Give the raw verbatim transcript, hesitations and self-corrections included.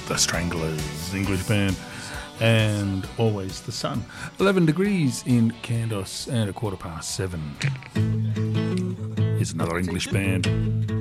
The Stranglers, English band, and Always the Sun. eleven degrees in Candos and a quarter past seven. Here's another English band.